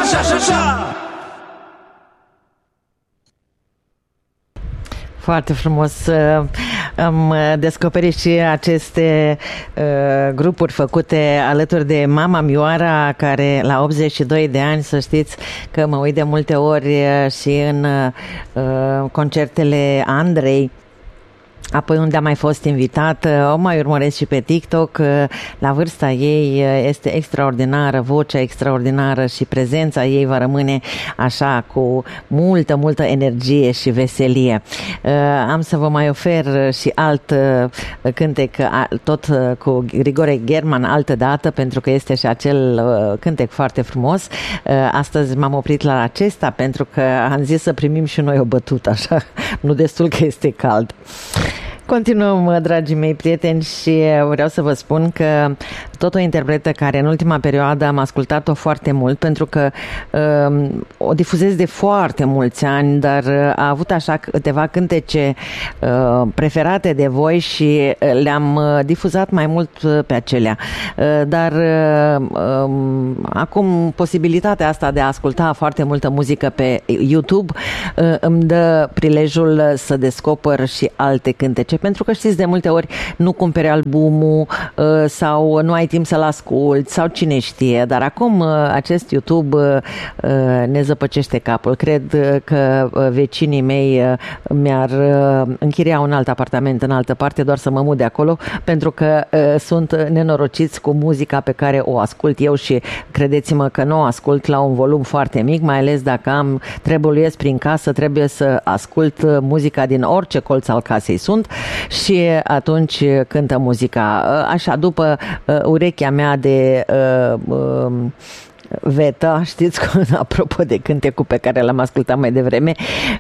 Foarte frumos. Am descoperit și aceste grupuri făcute alături de mama Mioara, care la 82 de ani, să știți că mă uit de multe ori și în concertele Andrei, apoi unde a mai fost invitată, o mai urmăresc și pe TikTok. La vârsta ei este extraordinară, vocea extraordinară și prezența ei va rămâne așa cu multă energie și veselie. Am să vă mai ofer și alt cântec, tot cu Grigore German, altă dată, pentru că este și acel cântec foarte frumos. Astăzi m-am oprit la acesta pentru că am zis să primim și noi o bătută, așa, nu destul că este cald. Continuăm, dragii mei prieteni, și vreau să vă spun că tot o interpretă care în ultima perioadă am ascultat-o foarte mult, pentru că o difuzez de foarte mulți ani, dar a avut așa câteva cântece preferate de voi și le-am difuzat mai mult pe acelea. Dar acum posibilitatea asta de a asculta foarte multă muzică pe YouTube îmi dă prilejul să descoper și alte cântece, pentru că știți, de multe ori nu cumperi albumul sau nu ai timp să-l asculti sau cine știe, dar acum acest YouTube ne zăpăcește capul. Cred că vecinii mei mi-ar închiria un alt apartament în altă parte doar să mă mut de acolo, pentru că sunt nenorociți cu muzica pe care o ascult eu și credeți-mă că nu o ascult la un volum foarte mic, mai ales dacă trebuiesc prin casă, trebuie să ascult muzica din orice colț al casei sunt și atunci cântă muzica așa după urechea mea de Veta, știți, apropo de cântecul pe care l-am ascultat mai devreme.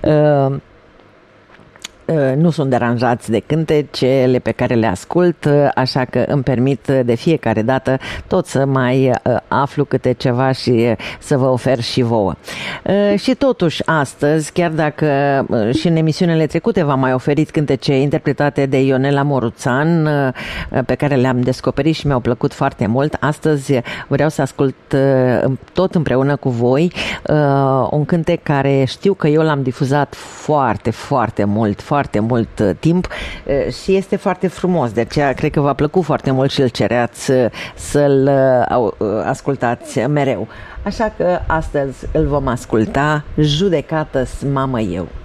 Nu sunt deranjați de cântecele pe care le ascult, așa că îmi permit de fiecare dată tot să mai aflu câte ceva și să vă ofer și vouă. Și totuși astăzi, chiar dacă și în emisiunile trecute v-am mai oferit cântece interpretate de Ionela Moruțan, pe care le-am descoperit și mi-au plăcut foarte mult, astăzi vreau să ascult tot împreună cu voi un cântec care știu că eu l-am difuzat foarte mult timp și este foarte frumos, de aceea cred că v-a plăcut foarte mult și îl cereați să-l ascultați mereu. Așa că astăzi îl vom asculta, Judecată-s, mamă, eu.